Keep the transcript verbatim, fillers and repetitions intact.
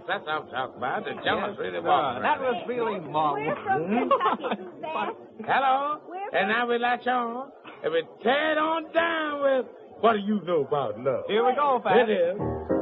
that's what I'm talking about. The Jones Yes, really sir. walking That around. was really Mom. We're from Kentucky, Suzanne. Hello? We're And now we latch on, and we tear it on down with what do you know about love? Here we go, Pat. It is.